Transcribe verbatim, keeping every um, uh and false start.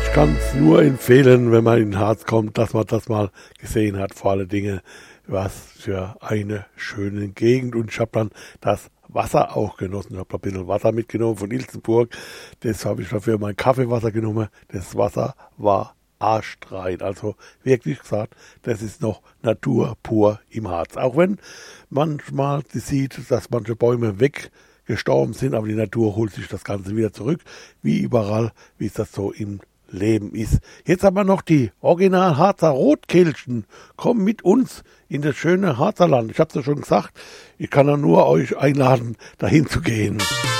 Ich kann es nur empfehlen, wenn man in den Harz kommt, dass man das mal gesehen hat. Vor allen Dingen, was für eine schöne Gegend. Und ich habe dann das Wasser auch genossen. Ich habe ein bisschen Wasser mitgenommen von Ilsenburg. Das habe ich dafür mein Kaffeewasser genommen. Das Wasser war arschrein. Also wirklich gesagt, das ist noch Natur pur im Harz. Auch wenn manchmal sie sieht, dass manche Bäume weggestorben sind, aber die Natur holt sich das Ganze wieder zurück. Wie überall, wie es das so im Leben ist. Jetzt haben wir noch die Original Harzer Rotkehlchen. Kommt mit uns in das schöne Harzerland. Ich habe es ja schon gesagt, ich kann ja nur euch einladen, dahin zu gehen.